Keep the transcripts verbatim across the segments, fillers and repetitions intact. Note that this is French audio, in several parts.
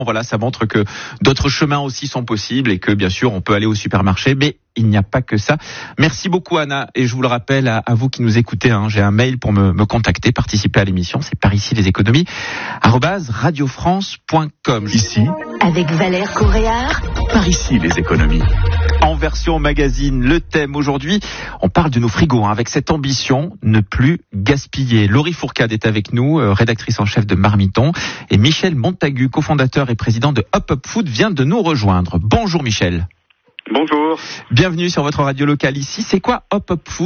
Voilà, ça montre que d'autres chemins aussi sont possibles et que bien sûr on peut aller au supermarché, mais il n'y a pas que ça. Merci beaucoup Anna, et je vous le rappelle à, à vous qui nous écoutez, hein, j'ai un mail pour me, me contacter, participer à l'émission, c'est par ici les économies arobase radiofrance point com. Ici, avec Valère Coréard, par ici les économies. En version magazine, le thème aujourd'hui, on parle de nos frigos, hein, avec cette ambition, ne plus gaspiller. Laurie Fourcade est avec nous, euh, rédactrice en chef de Marmiton, et Michel Montagu, cofondateur et président de Hop Hop Food, vient de nous rejoindre. Bonjour Michel. Bonjour. Bienvenue sur votre radio locale ici. C'est quoi Hop Hop Food ?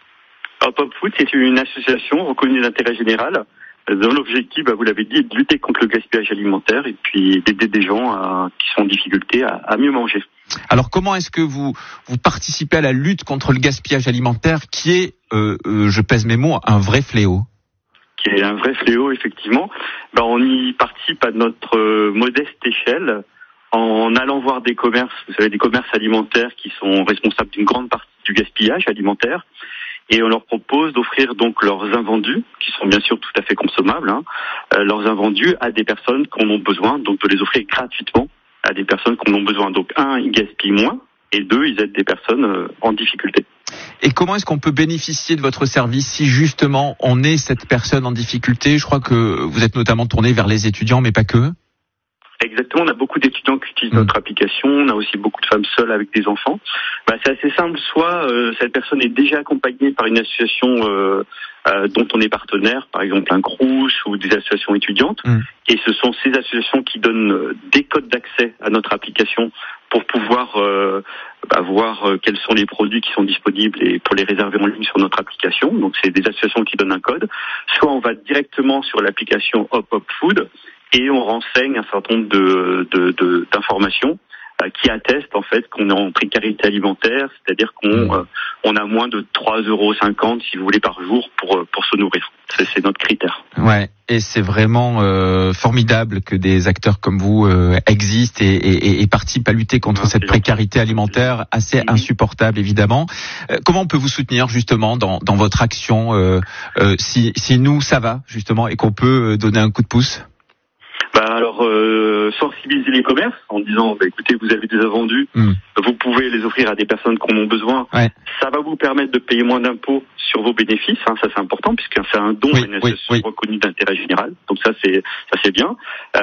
Hop Hop Food, c'est une association reconnue d'intérêt général dont l'objectif, bah, vous l'avez dit, est de lutter contre le gaspillage alimentaire et puis d'aider des gens à, qui sont en difficulté à, à mieux manger. Alors comment est-ce que vous vous participez à la lutte contre le gaspillage alimentaire qui est, euh, euh, je pèse mes mots, un vrai fléau ? Qui est un vrai fléau, effectivement. Bah, on y participe à notre euh, modeste échelle en allant voir des commerces, vous savez, des commerces alimentaires qui sont responsables d'une grande partie du gaspillage alimentaire. Et on leur propose d'offrir donc leurs invendus, qui sont bien sûr tout à fait consommables, hein, euh, leurs invendus à des personnes qui en ont besoin, donc de les offrir gratuitement à des personnes qui en ont besoin. Donc un, ils gaspillent moins, et deux, ils aident des personnes euh, en difficulté. Et comment est-ce qu'on peut bénéficier de votre service si justement on est cette personne en difficulté ? Je crois que vous êtes notamment tourné vers les étudiants, mais pas que. Exactement, on a beaucoup d'étudiants qui utilisent mmh. notre application, on a aussi beaucoup de femmes seules avec des enfants. Bah, c'est assez simple, soit euh, cette personne est déjà accompagnée par une association euh, euh, dont on est partenaire, par exemple un Crous ou des associations étudiantes, mmh. et ce sont ces associations qui donnent euh, des codes d'accès à notre application pour pouvoir euh, bah, voir euh, quels sont les produits qui sont disponibles et pour les réserver en ligne sur notre application. Donc c'est des associations qui donnent un code. Soit on va directement sur l'application Hop Hop Food et on renseigne un certain nombre de, de, de, d'informations euh, qui attestent en fait qu'on est en précarité alimentaire, c'est-à-dire qu'on euh, on a moins de trois euros cinquante si vous voulez par jour pour pour se nourrir. C'est, c'est notre critère. Ouais, et c'est vraiment euh, formidable que des acteurs comme vous euh, existent et, et, et participent à lutter contre ouais, cette précarité alimentaire assez mmh. insupportable évidemment. Euh, comment on peut vous soutenir justement dans dans votre action euh, euh, si si nous ça va justement et qu'on peut donner un coup de pouce? Bah alors euh, sensibiliser les commerces en disant bah, écoutez, vous avez des invendus, mmh. vous pouvez les offrir à des personnes qui en ont besoin. Ouais. Ça va vous permettre de payer moins d'impôts sur vos bénéfices, hein, ça c'est important puisque c'est un don oui, à une association oui, oui. reconnue d'intérêt général. Donc ça c'est ça c'est bien.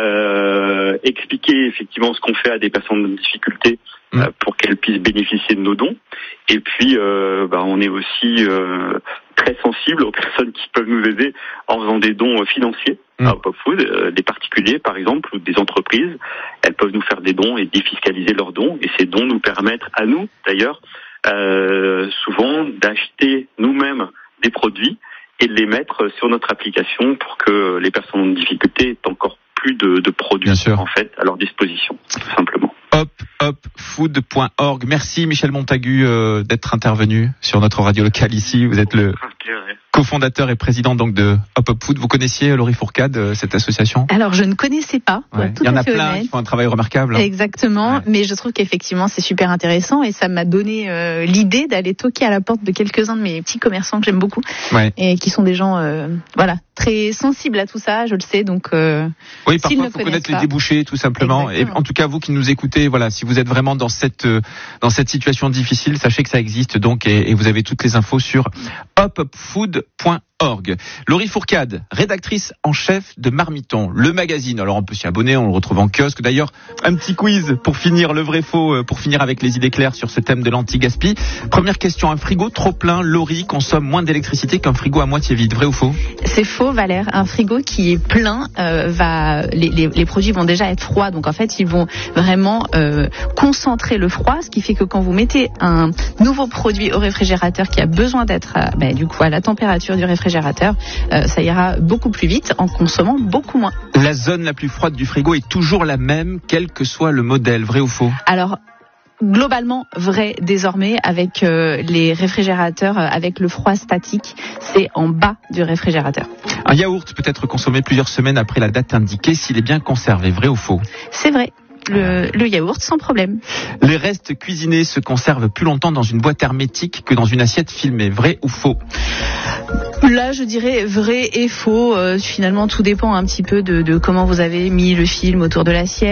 Euh, expliquer effectivement ce qu'on fait à des personnes en difficulté mmh. euh, pour qu'elles puissent bénéficier de nos dons. Et puis euh, bah, on est aussi euh, très sensible aux personnes qui peuvent nous aider en faisant des dons financiers. Mmh. À Hop Hop Food, euh, des particuliers par exemple ou des entreprises, elles peuvent nous faire des dons et défiscaliser leurs dons, et ces dons nous permettent à nous d'ailleurs euh, souvent d'acheter nous-mêmes des produits et de les mettre sur notre application pour que les personnes en difficulté aient encore plus de, de produits en fait à leur disposition, tout simplement. hop hop food point org. Merci Michel Montagu euh, d'être intervenu sur notre radio locale ici. Vous êtes le cofondateur et président donc de Hop Hop Food. Vous connaissiez Laurie Fourcade, cette association ? Alors je ne connaissais pas. Ouais. Il y en a plein honnête. Qui font un travail remarquable. Exactement, ouais. Mais je trouve qu'effectivement c'est super intéressant et ça m'a donné euh, l'idée d'aller toquer à la porte de quelques-uns de mes petits commerçants que j'aime beaucoup ouais. et qui sont des gens euh, voilà très sensibles à tout ça, je le sais. Donc euh, oui, parfois il faut connaître pas. Les débouchés tout simplement. Exactement. Et en tout cas vous qui nous écoutez, voilà, si vous êtes vraiment dans cette euh, dans cette situation difficile, sachez que ça existe donc et, et vous avez toutes les infos sur hop hop food point org. Laurie Fourcade, rédactrice en chef de Marmiton, le magazine. Alors on peut s'y abonner, on le retrouve en kiosque. D'ailleurs, un petit quiz pour finir le vrai faux, pour finir avec les idées claires sur ce thème de l'anti-gaspi. Première question, un frigo trop plein, Laurie, consomme moins d'électricité qu'un frigo à moitié vide, vrai ou faux ? C'est faux Valère, un frigo qui est plein, euh, va, les, les, les produits vont déjà être froids, donc en fait ils vont vraiment euh, concentrer le froid, ce qui fait que quand vous mettez un nouveau produit au réfrigérateur qui a besoin d'être euh, bah, du coup à la température du réfrigérateur, Euh, ça ira beaucoup plus vite en consommant beaucoup moins. La zone la plus froide du frigo est toujours la même, quel que soit le modèle, vrai ou faux ? Alors, globalement, vrai désormais, avec euh, les réfrigérateurs, euh, avec le froid statique, c'est en bas du réfrigérateur. Un yaourt peut être consommé plusieurs semaines après la date indiquée s'il est bien conservé, vrai ou faux ? C'est vrai. Le, le yaourt sans problème. Les restes cuisinés se conservent plus longtemps dans une boîte hermétique que dans une assiette filmée, vrai ou faux ? Là, je dirais vrai et faux. Euh, finalement, tout dépend un petit peu de, de comment vous avez mis le film autour de l'assiette.